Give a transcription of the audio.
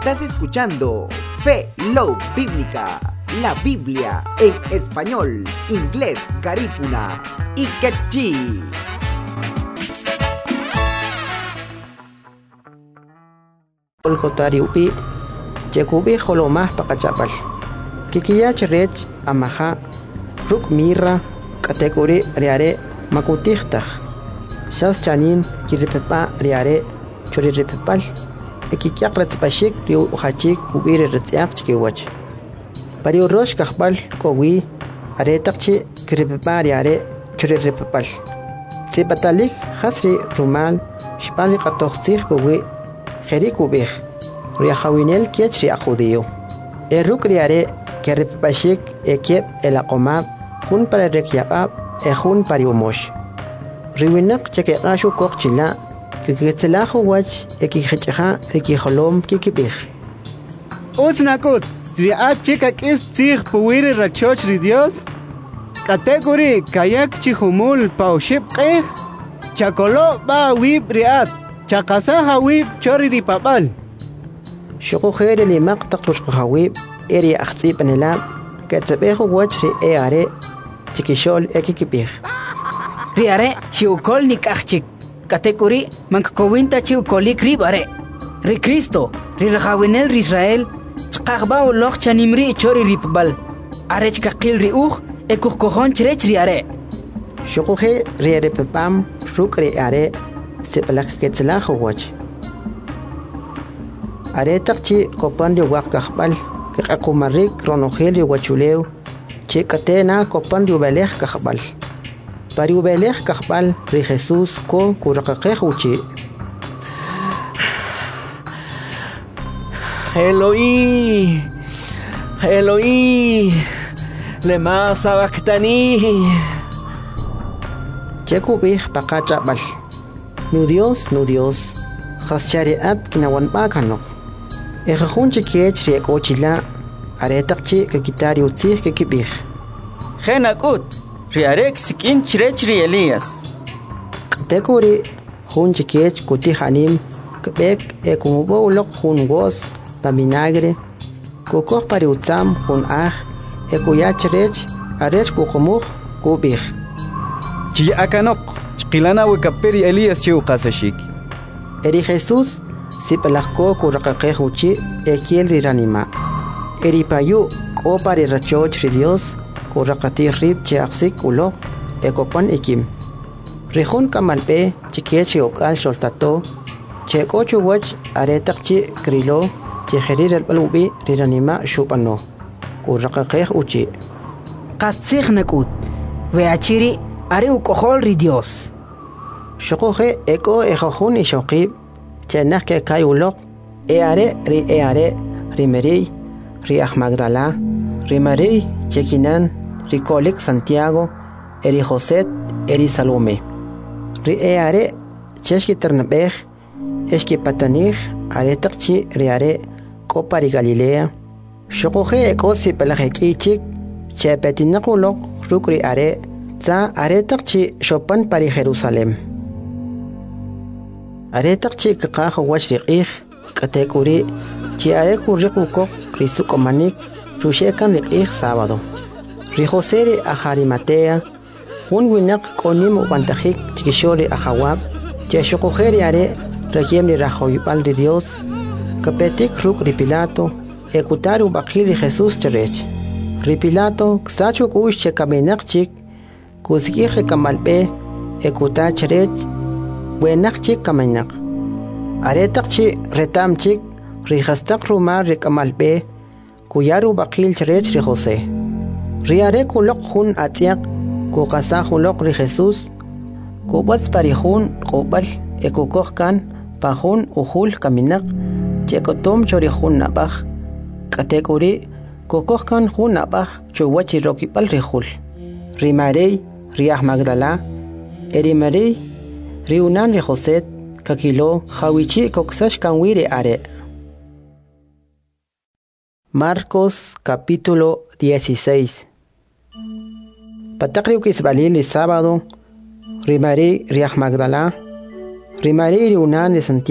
Estás escuchando Fe Love Bíblica, la Biblia en español, inglés, garífuna y quechí. Olkotari upi, Jacobi holomah pakachapal. Kikiya cherech amaha, ruk mira, kategori riare, makutichtach. Shas chanim, kiripepa riare, choriripepal. Ekikiak retspashik, riu hachik, kubiri retsiak chikiwach. Pariu rosh kahbal, kowi, aretakchi, kiripepa riare, choriripepal. Sipatalik, hasri, rumal, shpani katoxsich kowi, Jericubig, Riahawinel Kiechri Ajudio. Erukriare, Keripashik, Ekep, El Acomab, Jun para Rekiabab, Ejun Pariumosh. Riwinak Chekeashu Kokchila, Kikitzelahu Watch, Ekihecha, Rikiholom Kikibig. Uznakut, Triat Chikak is Tig Puiri Rachoch Ridios, Category Kayak Chihumul Pauship Keh, Chacolo Ba Wib Riat. Chakasaha wib chori di papal. Shokujere li maqtaqtush qahawib eri axtib anelab katsabehu wachri eare chikishol ekikipih. Riare shiukol nikachik katekuri mankowinta chiukolik ribare. Ri Cristo ri rahawinel ri Israel chqaqba uloq chanimri chori ripbal. Are chqaqil ri uj ekukojon chrech riare. Shokuje riare pepam rukri are Sepalak Ketzelahu watch. Aretakchi copandio wakahbal, Kakakumarik, Ronogelio Wachuleu, Chicatena, copandio belej kahbal. Pariu belej kahbal, Ri Jesús, ko Kurakakehuchi. Eloí, Eloí, lema sabactani. Chekubih pakachabal. Nu Dios, Haschariat kinawan bakanok. Ejajun chikiech riekochila, aretakchi kakitari utzih kekibih. Genakut, riarek sikin chirech Elias. Katekuri, hun chikiech kutihanim, kebek ekumubo ulok hun gos, paminagre, kukoh pariutzam hun ekuyachrech, arech kukumuk, kubih. Chi akanok. Qilana wikaperi Elias chiu qasashik. Eri Jesús sipalakko kurakaqehuchi ekiel riranima. Eri payu kopari rachoch ri Dios kurakati rib chiaxik ulo ekopan ikim. Rihun kamalpe chikechi okal soltato chekochu wach aretakchi krilo cheherir albalubi riranima shupano kurakaqehuchi. Qatsig nakut weachiri are ukohol ri Dios. Shokoje eko ejojun ishokib, chenak ke kayulok, eare, ri Meri, ri Magdala, ri Mari, Chekinan, ri Kolik Santiago, eri Joset, eri Salome. Ri eare, cheshki ternabej, eski patanij, aretakchi, riare, kopa ri Galilea. Shokoje eko si pelajekichik, chepetinakulok, rukri are, za aretakchi shopan pari Jerusalem. Aretakchi kaqajo wachriqih katekuri chi areku riqukok risukomanik rushekan riqih sábado. Rijoseri ajarimatea un winak konim ubantajik chikishori ajawab cheshokojeri are rayemri rajoypal de Dios kapetik ruk ripilato ekutaru bakili Jesús cherech. Ripilato ksachu kush chekamenak chik kusikih rekamalpe ekuta cherech buenak chik kamanak. Aretak chi retam chik rihastak rumar rekamalpe kuyaru bakil cherech ri Jose. Riare kulok hun atiak kukasa hulok ri Jesús kubats parihun kubal ekukokkan pahun uhul kaminak chekotom chorihun nabaj katekuri kukokkan hun nabaj chuwachi rokipal rihul. Rimarei riah Magdala eri Marei riunan ri Joset kakilo hawichi koksash kanwire are. Marcos capítulo 16. Patakriu kisbalil sábado, rimari riah Magdala, rimari riunan de Santiago.